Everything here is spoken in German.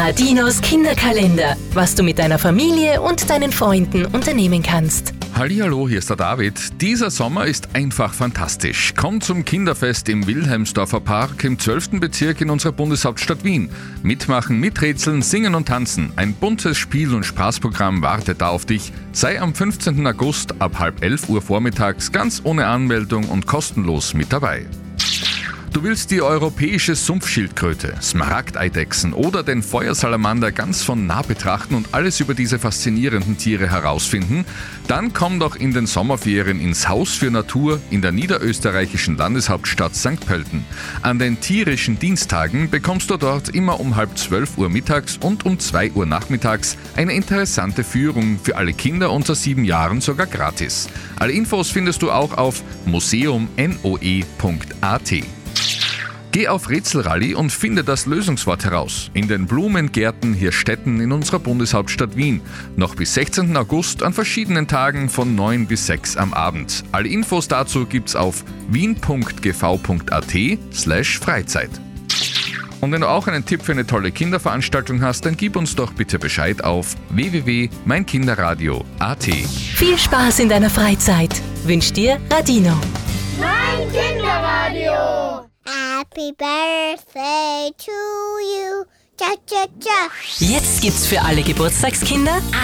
Radinos Kinderkalender, was du mit deiner Familie und deinen Freunden unternehmen kannst. Hallihallo, hier ist der David. Dieser Sommer ist einfach fantastisch. Komm zum Kinderfest im Wilhelmsdorfer Park im 12. Bezirk in unserer Bundeshauptstadt Wien. Mitmachen, miträtseln, singen und tanzen. Ein buntes Spiel- und Spaßprogramm wartet da auf dich. Sei am 15. August ab 10:30 vormittags ganz ohne Anmeldung und kostenlos mit dabei. Du willst die europäische Sumpfschildkröte, Smaragdeidechsen oder den Feuersalamander ganz von nah betrachten und alles über diese faszinierenden Tiere herausfinden? Dann komm doch in den Sommerferien ins Haus für Natur in der niederösterreichischen Landeshauptstadt St. Pölten. An den tierischen Dienstagen bekommst du dort immer um 11:30 mittags und um 2 Uhr nachmittags eine interessante Führung für alle Kinder unter 7 Jahren sogar gratis. Alle Infos findest du auch auf museum.noe.at. Geh auf Rätselrallye und finde das Lösungswort heraus. In den Blumengärten Hirstetten in unserer Bundeshauptstadt Wien. Noch bis 16. August an verschiedenen Tagen von 9 bis 6 am Abend. Alle Infos dazu gibt's auf wien.gv.at/Freizeit. Und wenn du auch einen Tipp für eine tolle Kinderveranstaltung hast, dann gib uns doch bitte Bescheid auf www.meinkinderradio.at. Viel Spaß in deiner Freizeit wünscht dir Radino. Mein Kinderradio. Happy Birthday to you. Cha cha cha. Jetzt gibt's für alle Geburtstagskinder